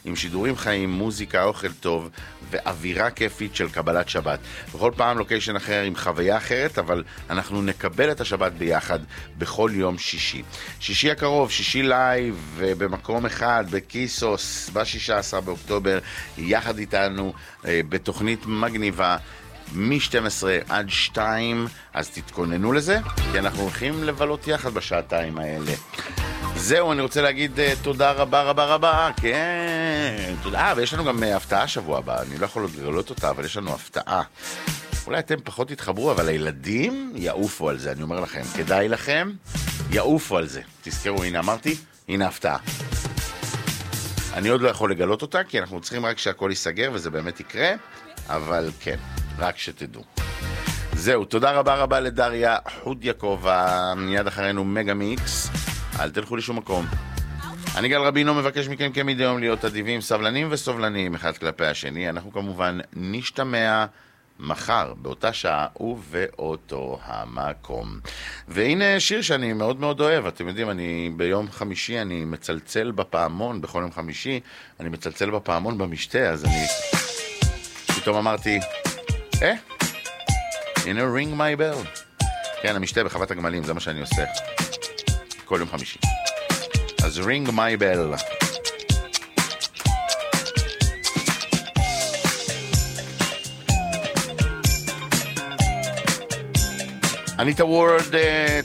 עם שידורים חיים, מוזיקה, אוכל טוב ואווירה כיפית של קבלת שבת. בכל פעם לוקיישן אחר עם חוויה אחרת, אבל אנחנו נקבל את השבת ביחד בכל יום שישי. שישי הקרוב, שישי לייב במקום אחד, בקיסוס, ב-16 באוקטובר, יחד איתנו בתוכנית מגניבה. מ-12 עד 2, אז תתכוננו לזה, כי אנחנו הולכים לבלות יחד בשעתיים האלה. זהו, אני רוצה להגיד תודה רבה רבה רבה, כן, תודה, ויש לנו גם הפתעה שבוע הבא, אני לא יכול לגלות אותה, אבל יש לנו הפתעה. אולי אתם פחות תתחברו, אבל הילדים יעופו על זה, אני אומר לכם, כדאי לכם, יעופו על זה. תזכרו, הנה אמרתי, הנה הפתעה. אני עוד לא יכול לגלות אותה, כי אנחנו צריכים רק שהכל ייסגר, וזה באמת יקרה, אבל כן. רק שתדעו. זהו, תודה רבה רבה לדריה חודייקובה, מיד אחרינו מגה מיקס. אל תלכו לשום מקום. אני גל רבינו מבקש מכם כמדי יום להיות אדיבים, סבלנים וסובלנים אחד כלפי השני. אנחנו כמובן נשתמע מחר באותה שעה ובאותו המקום. והנה שיר שאני מאוד מאוד אוהב. אתם יודעים, אני ביום חמישי אני מצלצל בפעמון, בכל יום חמישי אני מצלצל בפעמון במשתה, אז אני פתאום אמרתי, הנה ring my bell. כן, המשתה בחוות הגמלים, זה מה שאני עושה כל יום חמישי. אז ring my bell. אניטה וורד,